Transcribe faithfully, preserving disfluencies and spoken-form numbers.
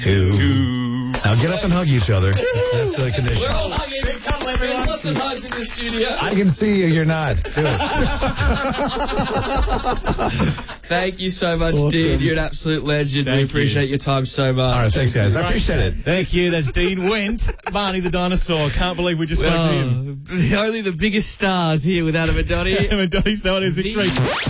two. Two. Now get up and hug each other. That's the condition. We're all hugging. Come on, everyone. Lots of hugs in the studio. I can see you. You're not. Do it. Thank you so much, Awesome. Dean. You're an absolute legend. Thank we appreciate you. your time so much. All right, thanks, guys. I appreciate it. Thank you. That's Dean Wendt, Barney the dinosaur. Can't believe we just spoke to him. Oh, only the biggest stars here with Adam and Donnie. Adam and Donnie's no one is extreme.